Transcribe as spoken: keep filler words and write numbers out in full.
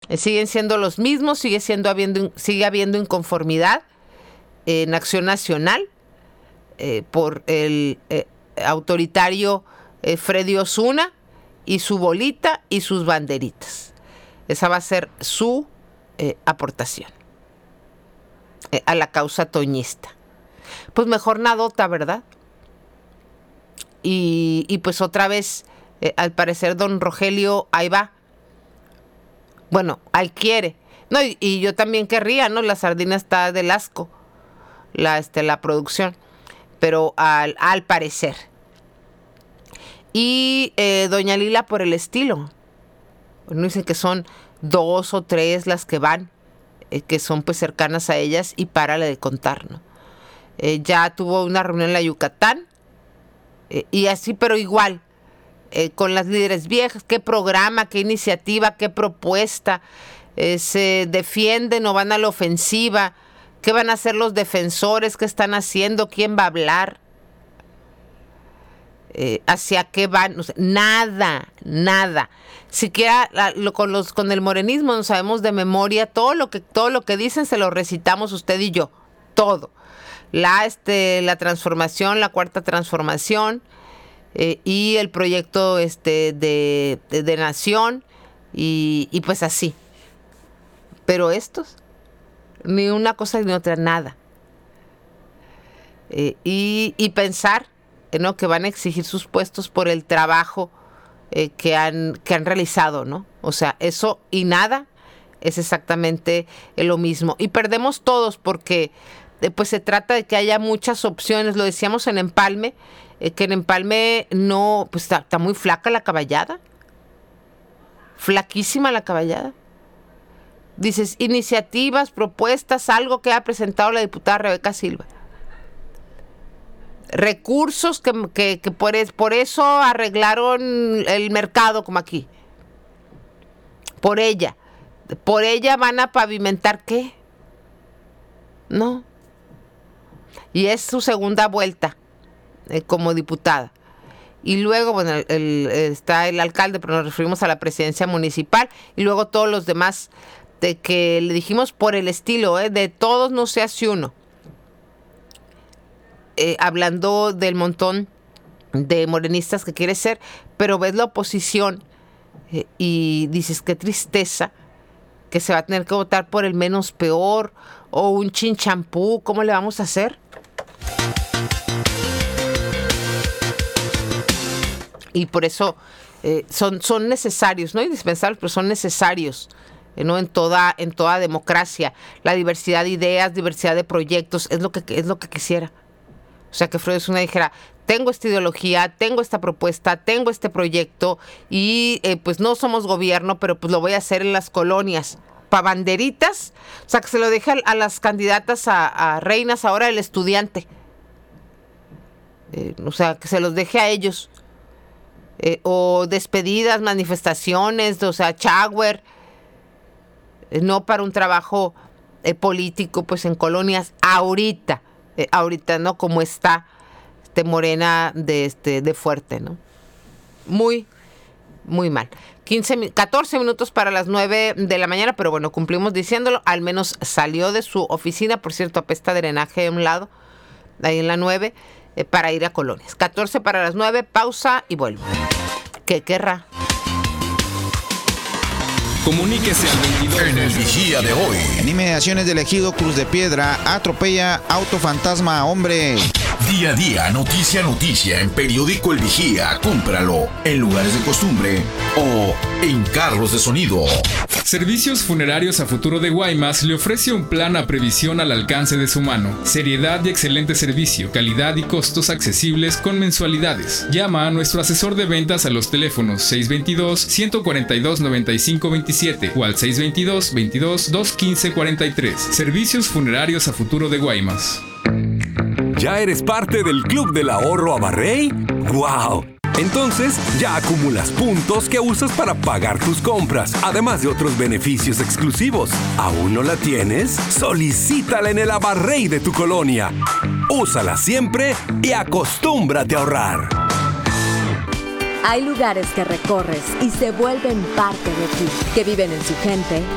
Eh, siguen siendo los mismos, sigue, siendo habiendo, sigue habiendo inconformidad en Acción Nacional eh, por el eh, autoritario eh, Freddy Osuna y su bolita y sus banderitas. Esa va a ser su eh, aportación eh, a la causa toñista. Pues mejor nadota, ¿verdad? Y, y pues otra vez, eh, al parecer don Rogelio ahí va. Bueno, ahí quiere. No, y, y yo también querría, ¿no? La sardina está del asco, la, este, la producción. Pero al, al parecer. Y eh, doña Lila por el estilo. Bueno, dicen que son dos o tres las que van, eh, que son pues cercanas a ellas y párale de contar, ¿no? Eh, ya tuvo una reunión en la Yucatán eh, y así, pero igual, eh, con las líderes viejas, qué programa, qué iniciativa, qué propuesta, eh, se defienden o van a la ofensiva, qué van a hacer los defensores, qué están haciendo, quién va a hablar. Eh, hacia qué van, o sea, nada, nada. Siquiera la, lo, con los con el morenismo no sabemos de memoria todo lo que todo lo que dicen, se lo recitamos usted y yo, todo. La este la transformación, la cuarta transformación eh, y el proyecto este de, de, de nación y, y pues así. Pero estos ni una cosa ni otra, nada. Eh, y, y pensar ¿no? que van a exigir sus puestos por el trabajo eh, que han que han realizado, ¿no? O sea, eso y nada es exactamente lo mismo. Y perdemos todos porque eh, pues se trata de que haya muchas opciones. Lo decíamos en Empalme, eh, que en Empalme no, pues está, está muy flaca la caballada. Flaquísima la caballada. Dices, iniciativas, propuestas, algo que ha presentado la diputada Rebeca Silva. Recursos que, que, que por, es, por eso arreglaron el mercado como aquí. Por ella. Por ella van a pavimentar ¿qué? No. Y es su segunda vuelta eh, como diputada. Y luego, bueno, el, el, está el alcalde, pero nos referimos a la presidencia municipal. Y luego todos los demás de que le dijimos por el estilo, eh, de todos no se hace uno. Eh, hablando del montón de morenistas que quiere ser, pero ves la oposición eh, y dices qué tristeza que se va a tener que votar por el menos peor o un chinchampú. ¿Cómo le vamos a hacer? Y por eso eh, son, son necesarios, no indispensables, pero son necesarios, eh, ¿no? En toda, en toda democracia. La diversidad de ideas, diversidad de proyectos, es lo que, es lo que quisiera. O sea, que Freddy Osuna dijera, tengo esta ideología, tengo esta propuesta, tengo este proyecto y eh, pues no somos gobierno, pero pues lo voy a hacer en las colonias. ¿Pa banderitas? O sea, que se lo deje a, a las candidatas a, a reinas ahora el estudiante. Eh, o sea, que se los deje a ellos. Eh, o despedidas, manifestaciones, o sea, shower. Eh, no para un trabajo eh, político, pues en colonias ahorita. Eh, ahorita, ¿no? Como está este Morena de este de fuerte, ¿no? Muy, muy mal. quince, catorce minutos para las nueve de la mañana, pero bueno, cumplimos diciéndolo. Al menos salió de su oficina, por cierto, apesta drenaje de un lado, ahí en la nueve, eh, para ir a colonias. catorce para las nueve, pausa y vuelvo. ¿Qué querrá? Comuníquese al veintidós. En el Vigía de hoy. En inmediaciones del ejido Cruz de Piedra, atropella auto fantasma a hombre. Día a día, noticia a noticia en Periódico El Vigía. Cómpralo en lugares de costumbre o en carros de sonido. Servicios Funerarios a Futuro de Guaymas le ofrece un plan a previsión al alcance de su mano. Seriedad y excelente servicio, calidad y costos accesibles con mensualidades. Llama a nuestro asesor de ventas a los teléfonos seis dos dos, uno cuatro dos, nueve cinco dos siete o al seis dos dos, veintidós, dos quince cuarenta y tres. Servicios Funerarios a Futuro de Guaymas. ¿Ya eres parte del Club del Ahorro Abarrey? ¡Wow! Entonces, ya acumulas puntos que usas para pagar tus compras, además de otros beneficios exclusivos. ¿Aún no la tienes? Solicítala en el Abarrey de tu colonia. Úsala siempre y acostúmbrate a ahorrar. Hay lugares que recorres y se vuelven parte de ti, que viven en su gente,